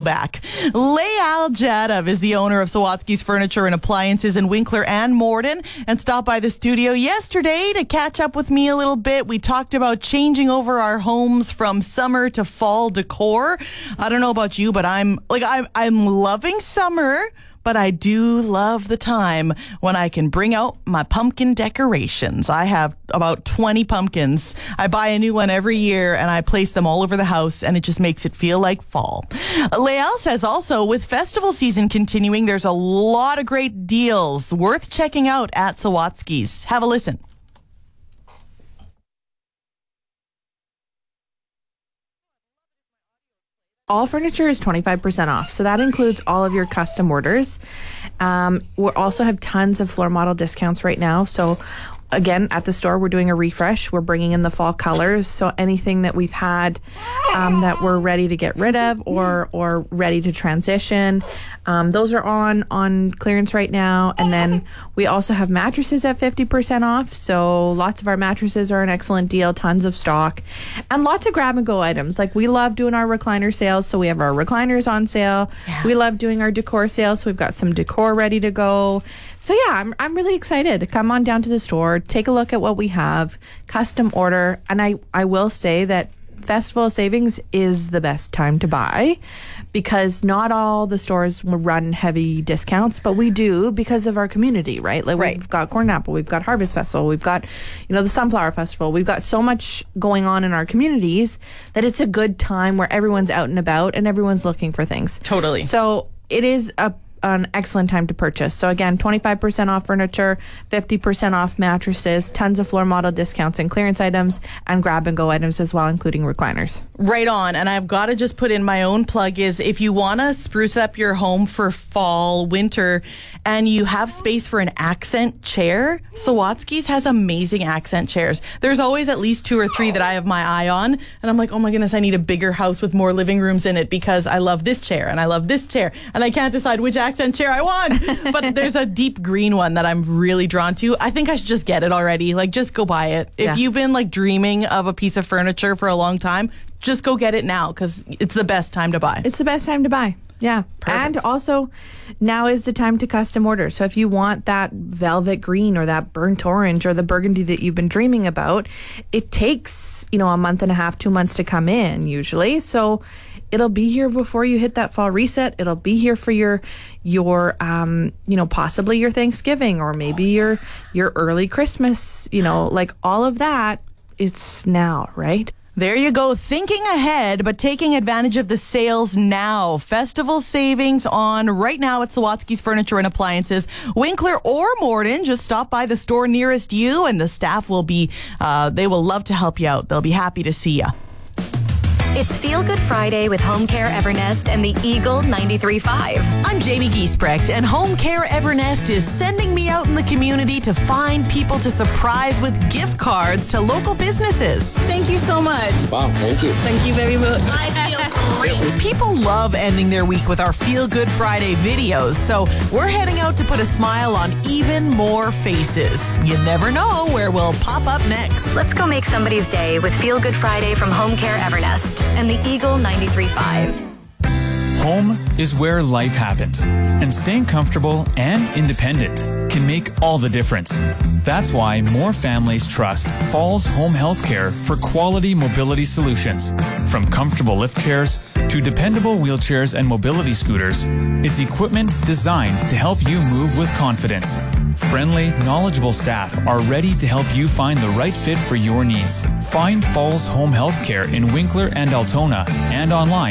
back. Layal Jadov is the owner of Sawatsky's Furniture and Appliances in Winkler and Morden, and stopped by the studio yesterday to catch up with me a little bit. We talked about changing over our homes from summer to fall decor. I don't know about you, but I'm loving summer. But I do love the time when I can bring out my pumpkin decorations. I have about 20 pumpkins. I buy a new one every year and I place them all over the house, and it just makes it feel like fall. Layal says also, with festival season continuing, there's a lot of great deals worth checking out at Sawatsky's. Have a listen. All furniture is 25% off, so that includes all of your custom orders. We also have tons of floor model discounts right now. So again, at the store, we're doing a refresh. We're bringing in the fall colors. So anything that we've had that we're ready to get rid of or ready to transition, those are on clearance right now. And then we also have mattresses at 50% off. So lots of our mattresses are an excellent deal, tons of stock, and lots of grab and go items. Like, we love doing our recliner sales. So we have our recliners on sale. Yeah. We love doing our decor sales. So we've got some decor ready to go. So yeah, I'm really excited. Come on down to the store, take a look at what we have, custom order. And I will say that Festival Savings is the best time to buy, because not all the stores run heavy discounts, but we do because of our community, right? Like, right. We've got Corn Apple, we've got Harvest Festival, we've got, the Sunflower Festival. We've got so much going on in our communities that it's a good time where everyone's out and about and everyone's looking for things. Totally. So it is an excellent time to purchase. So again, 25% off furniture, 50% off mattresses, tons of floor model discounts and clearance items, and grab and go items as well, including recliners. Right on. And I've got to just put in my own plug is, if you want to spruce up your home for fall, winter, and you have space for an accent chair, Sawatsky's has amazing accent chairs. There's always at least 2 or 3 that I have my eye on, and I'm like, oh my goodness, I need a bigger house with more living rooms in it, because I love this chair and I love this chair, and I can't decide which accent chair I want. But there's a deep green one that I'm really drawn to. I think I should just get it already. Like, just go buy it. If you've been dreaming of a piece of furniture for a long time, just go get it now, because it's the best time to buy. It's the best time to buy. Yeah. Perfect. And also, now is the time to custom order. So if you want that velvet green or that burnt orange or the burgundy that you've been dreaming about, it takes, a month and a half, 2 months to come in usually. So it'll be here before you hit that fall reset. It'll be here for your possibly your Thanksgiving, or maybe your early Christmas, all of that. It's now, right? There you go, thinking ahead, but taking advantage of the sales now. Festival savings on right now at Sawatsky's Furniture and Appliances, Winkler or Morden. Just stop by the store nearest you, and the staff will be, they will love to help you out. They'll be happy to see you. It's Feel Good Friday with Home Care Evernest and the Eagle 93.5. I'm Jamie Giesbrecht, and Home Care Evernest is sending me out in the community to find people to surprise with gift cards to local businesses. Thank you so much. Wow, thank you. Thank you very much. I feel great. People love ending their week with our Feel Good Friday videos, so we're heading out to put a smile on even more faces. You never know where we'll pop up next. Let's go make somebody's day with Feel Good Friday from Home Care Evernest and the Eagle 93.5. Home is where life happens, and staying comfortable and independent can make all the difference. That's why more families trust Falls Home Healthcare for quality mobility solutions. From comfortable lift chairs to dependable wheelchairs and mobility scooters, it's equipment designed to help you move with confidence. Friendly, knowledgeable staff are ready to help you find the right fit for your needs. Find Falls Home Healthcare in Winkler and Altona, and online